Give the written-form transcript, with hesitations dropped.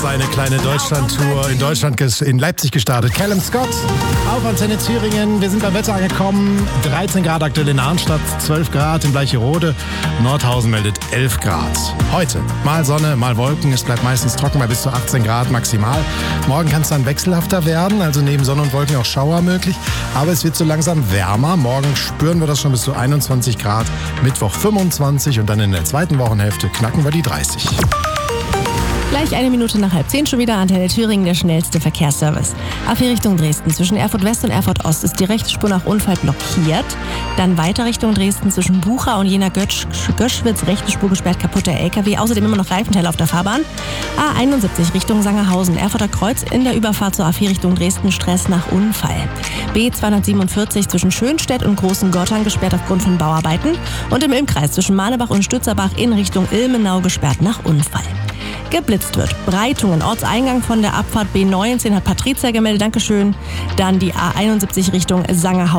seine kleine Deutschland-Tour in Leipzig gestartet. Callum Scott auf Antenne Thüringen. Wir sind beim Wetter angekommen. 13 Grad aktuell in Arnstadt, 12 Grad in Bleicherode. Nordhausen meldet 11 Grad. Heute mal Sonne, mal Wolken. Es bleibt meistens trocken bei bis zu 18 Grad maximal. Morgen kann es dann wechselhafter werden, also neben Sonne und Wolken auch Schauer möglich. Aber es wird so langsam wärmer. Morgen spüren wir das schon bis zu 21 Grad. Mittwoch 25 und dann in der zweiten Wochenhälfte knacken wir die 30. Gleich 1 Minute nach 9:30 schon wieder Antenne Thüringen, der schnellste Verkehrsservice. A4 Richtung Dresden. Zwischen Erfurt West und Erfurt Ost ist die rechte Spur nach Unfall blockiert. Dann weiter Richtung Dresden zwischen Bucha und Jena-Göschwitz, rechte Spur gesperrt, kaputter LKW. Außerdem immer noch Reifenteile auf der Fahrbahn. A71 Richtung Sangerhausen. Erfurter Kreuz in der Überfahrt zur A4 Richtung Dresden, Stress nach Unfall. B247 zwischen Schönstedt und Großen Gottern gesperrt aufgrund von Bauarbeiten. Und im Ilmkreis zwischen Mahnebach und Stützerbach in Richtung Ilmenau gesperrt nach Unfall. Geblitzt wird. Breitungen, Ortseingang von der Abfahrt B19 hat Patricia gemeldet, Dankeschön. Dann die A71 Richtung Sangerhausen.